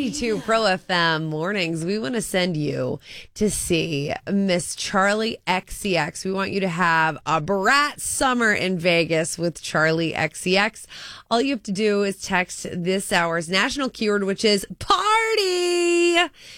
92 Pro FM mornings. We want to send you to see Miss Charlie XCX. We want you to have a brat summer in Vegas with Charlie XCX. All you have to do is text this hour's national keyword, which is party.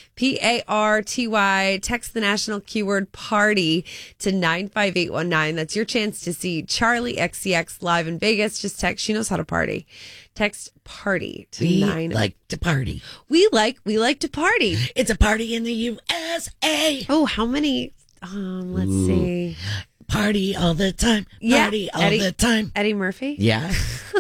PARTY. Text the national keyword party to 95819. That's your chance to see Charlie XCX live in Vegas. Just text. She knows how to party. Text party to We 9. like to party. We like to party. It's a party in the USA. Oh, how many? Let's see. Party all the time. Party all the time. Eddie Murphy. Yeah.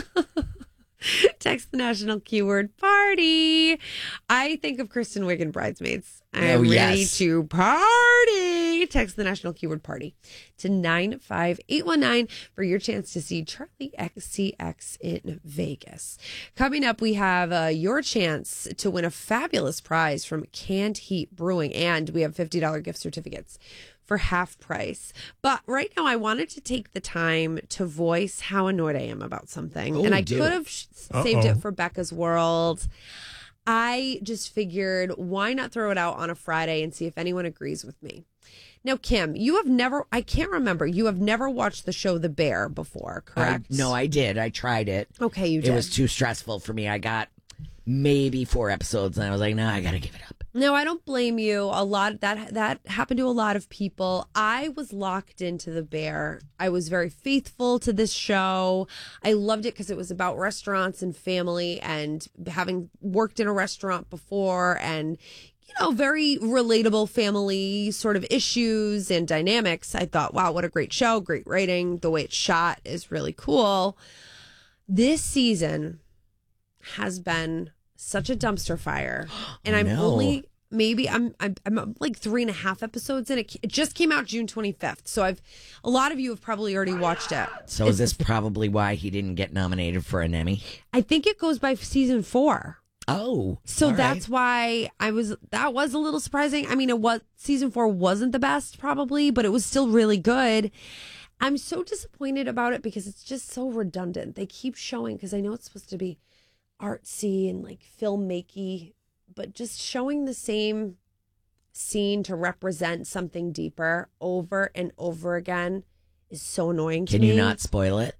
Text the national keyword party. I think of Kristen Wiig in Bridesmaids. I'm ready to party. Text the national keyword party to 95819 for your chance to see Charlie XCX in Vegas. Coming up, we have your chance to win a fabulous prize from Canned Heat Brewing, and we have $50 gift certificates for half price. But right now, I wanted to take the time to voice how annoyed I am about something. And I could have saved it for Becca's World. I just figured, why not throw it out on a Friday and see if anyone agrees with me? Now, Kim, you have never, I can't remember, you have never watched the show The Bear before, correct? No, I did. I tried it. Okay, you did. It was too stressful for me. I got maybe 4 episodes and I was like, no, I got to give it up. No, I don't blame you. A lot that happened to a lot of people. I was locked into The Bear. I was very faithful to this show. I loved it because it was about restaurants and family, and having worked in a restaurant before, and very relatable family sort of issues and dynamics. I thought, wow, what a great show, great writing. The way it's shot is really cool. This season has been such a dumpster fire, and I'm only I'm like 3.5 episodes in. It just came out June 25th, so a lot of you have probably already watched it. So is this probably why he didn't get nominated for an Emmy? I think it goes by season 4. Oh, so that's why that was a little surprising. I mean, season 4 wasn't the best probably, but it was still really good. I'm so disappointed about it because it's just so redundant. They keep showing, because I know it's supposed to be artsy and like filmmaking, but just showing the same scene to represent something deeper over and over again is so annoying to me. Can you not spoil it?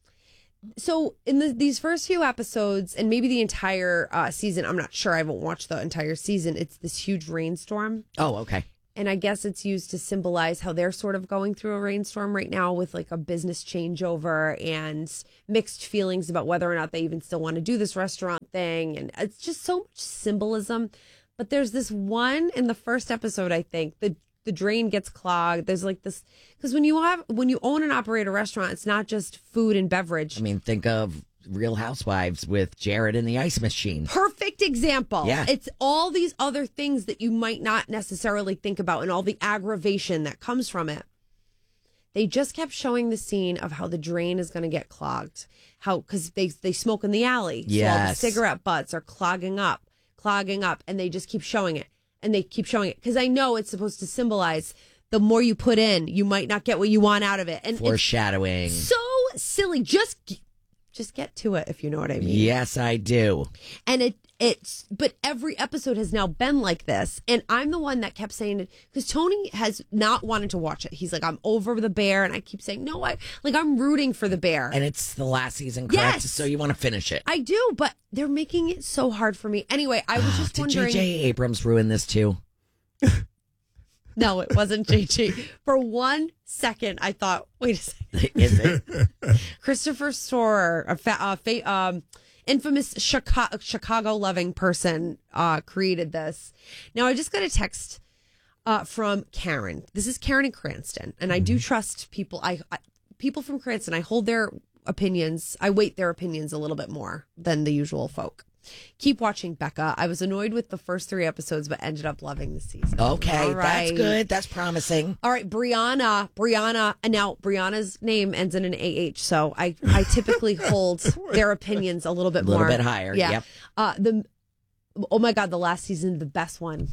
So in these first few episodes, and maybe the entire season, I'm not sure, I haven't watched the entire season, it's this huge rainstorm. Oh, okay. And I guess it's used to symbolize how they're sort of going through a rainstorm right now with like a business changeover and mixed feelings about whether or not they even still want to do this restaurant thing. And it's just so much symbolism. But there's this one in the first episode, I think, the drain gets clogged. There's like this, because when you own and operate a restaurant, it's not just food and beverage. I mean, think of Real Housewives with Jared and the ice machine. Perfect example. Yeah. It's all these other things that you might not necessarily think about and all the aggravation that comes from it. They just kept showing the scene of how the drain is going to get clogged. Because they smoke in the alley. Yes. So all the cigarette butts are clogging up. And they just keep showing it. And they keep showing it. Because I know it's supposed to symbolize the more you put in, you might not get what you want out of it. And foreshadowing. It's so silly. Just get to it, if you know what I mean. Yes, I do. And but every episode has now been like this. And I'm the one that kept saying it, because Tony has not wanted to watch it. He's like, I'm over The Bear. And I keep saying, no, I'm rooting for The Bear. And it's the last season, correct? Yes. So you want to finish it. I do, but they're making it so hard for me. Anyway, I was just wondering. Did J.J. Abrams ruin this too? No, it wasn't JJ. For 1 second, I thought, wait a second. Is it? Christopher Storer, infamous Chicago-loving person, created this. Now, I just got a text from Karen. This is Karen in Cranston, and I do trust people. People from Cranston, I hold their opinions. I weight their opinions a little bit more than the usual folk. Keep watching, Becca. I was annoyed with the first 3 episodes, but ended up loving the season. Okay, all right. That's good. That's promising. All right, Brianna, and now Brianna's name ends in an AH, so I typically hold their opinions a little bit more. A little bit higher, yeah. Yep. Oh my God, the last season, the best one.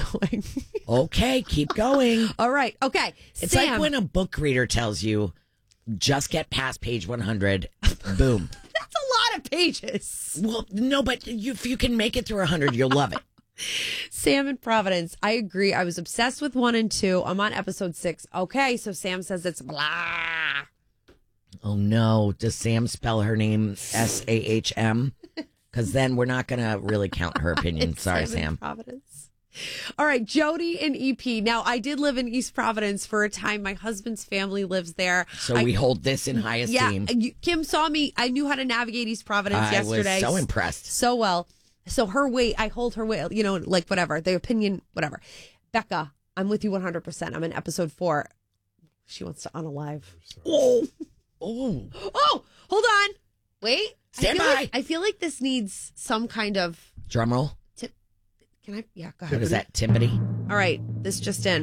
Okay, keep going. All right, okay. It's Sam. like when a book reader tells you, just get past page 100, boom. That's a lot of pages. Well, no, but if you can make it through 100, you'll love it. Sam in Providence. I agree. I was obsessed with 1 and 2. I'm on episode 6. Okay, so Sam says it's blah. Oh, no. Does Sam spell her name S-A-H-M? Because then we're not going to really count her opinion. Sorry, Sam. Providence. All right, Jody in EP. Now, I did live in East Providence for a time. My husband's family lives there. So we hold this in high esteem. Yeah, Kim saw me. I knew how to navigate East Providence yesterday. I was so impressed. So well. So her weight, I hold her weight, like whatever, the opinion, whatever. Becca, I'm with you 100%. I'm in episode 4. She wants to unalive. Oh, hold on. Wait. Stand by. I feel like this needs some kind of drum roll. Can I? Yeah, go ahead. What is that, timpani? All right, this just in.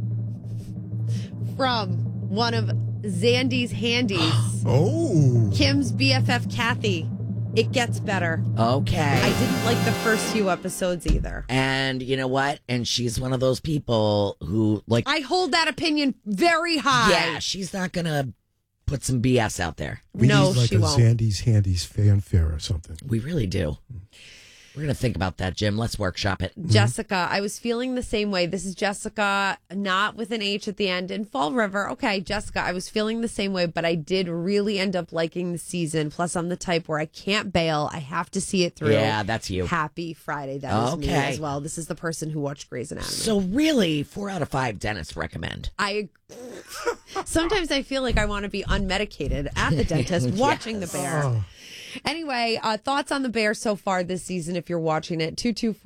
From one of Zandy's handies. Kim's BFF, Kathy. It gets better. Okay. I didn't like the first few episodes either. And you know what? And she's one of those people who, like... I hold that opinion very high. Yeah, she's not going to put some BS out there. We need like she won't. Zandy's Handy's fanfare or something. We really do. We're going to think about that, Jim. Let's workshop it. Jessica, I was feeling the same way. This is Jessica, not with an H at the end, in Fall River. Okay, Jessica, I was feeling the same way, but I did really end up liking the season. Plus, I'm the type where I can't bail. I have to see it through. Yeah, that's you. Happy Friday. That was me as well. This is the person who watched Grey's Anatomy. So really, 4 out of 5 dentists recommend. Sometimes I feel like I want to be unmedicated at the dentist watching The Bear. Oh. Anyway, thoughts on The Bear so far this season if you're watching it.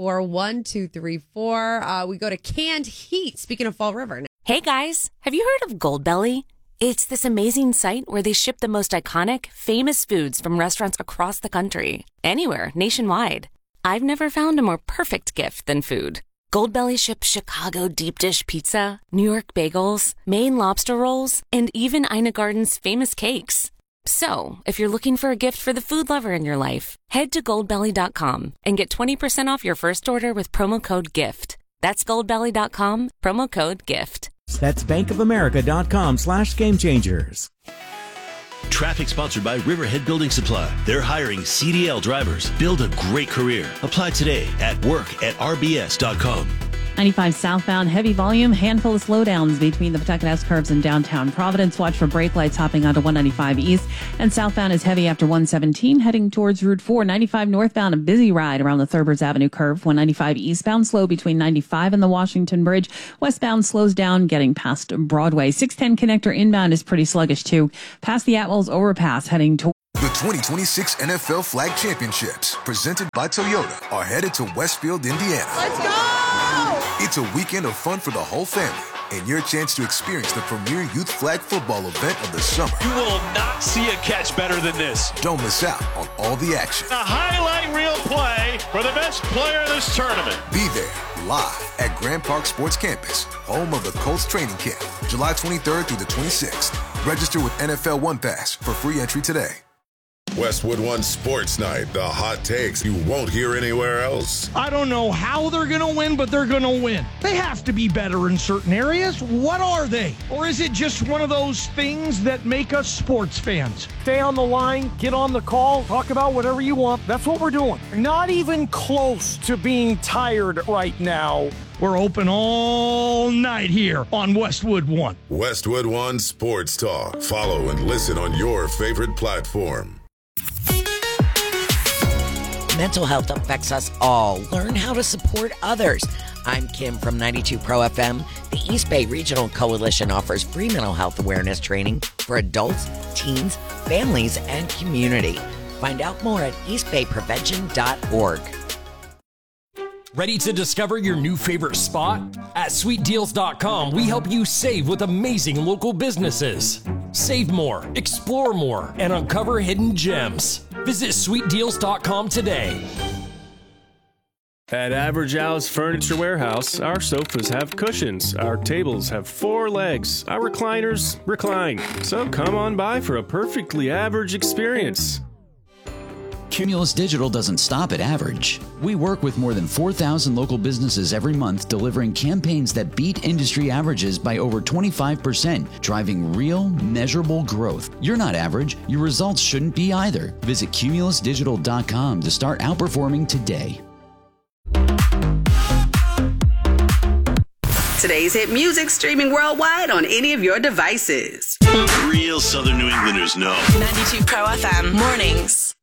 224-1234. We go to Canned Heat, speaking of Fall River. Hey guys, have you heard of Goldbelly? It's this amazing site where they ship the most iconic, famous foods from restaurants across the country. Anywhere, nationwide. I've never found a more perfect gift than food. Goldbelly ships Chicago deep dish pizza, New York bagels, Maine lobster rolls, and even Ina Garden's famous cakes. So, if you're looking for a gift for the food lover in your life, head to goldbelly.com and get 20% off your first order with promo code GIFT. That's goldbelly.com, promo code GIFT. That's bankofamerica.com/gamechangers. Traffic sponsored by Riverhead Building Supply. They're hiring CDL drivers. Build a great career. Apply today at work@rbs.com. 95 southbound, heavy volume, handful of slowdowns between the Pawtucket S-curves and downtown Providence. Watch for brake lights hopping onto 195 east. And southbound is heavy after 117, heading towards Route 4. 95 northbound, a busy ride around the Thurbers Avenue curve. 195 eastbound, slow between 95 and the Washington Bridge. Westbound slows down, getting past Broadway. 610 connector inbound is pretty sluggish, too. Past the Atwells overpass, heading to The 2026 NFL Flag Championships, presented by Toyota, are headed to Westfield, Indiana. Let's go! It's a weekend of fun for the whole family and your chance to experience the premier youth flag football event of the summer. You will not see a catch better than this. Don't miss out on all the action. A highlight reel play for the best player in this tournament. Be there live at Grand Park Sports Campus, home of the Colts training camp, July 23rd through the 26th. Register with NFL One Pass for free entry today. Westwood One Sports Night, the hot takes you won't hear anywhere else. I don't know how they're going to win, but they're going to win. They have to be better in certain areas. What are they? Or is it just one of those things that make us sports fans? Stay on the line, get on the call, talk about whatever you want. That's what we're doing. Not even close to being tired right now. We're open all night here on Westwood One. Westwood One Sports Talk. Follow and listen on your favorite platform. Mental health affects us all. Learn how to support others. I'm Kim from 92 Pro FM. The East Bay Regional Coalition offers free mental health awareness training for adults, teens, families, and community. Find out more at eastbayprevention.org. Ready to discover your new favorite spot? At sweetdeals.com, we help you save with amazing local businesses. Save more, explore more, and uncover hidden gems. Visit sweetdeals.com today. At Average Al's Furniture Warehouse, our sofas have cushions, our tables have 4 legs, our recliners recline. So come on by for a perfectly average experience. Cumulus Digital doesn't stop at average. We work with more than 4,000 local businesses every month, delivering campaigns that beat industry averages by over 25%, driving real, measurable growth. You're not average. Your results shouldn't be either. Visit cumulusdigital.com to start outperforming today. Today's hit music streaming worldwide on any of your devices. Real Southern New Englanders know. 92 Pro FM mornings.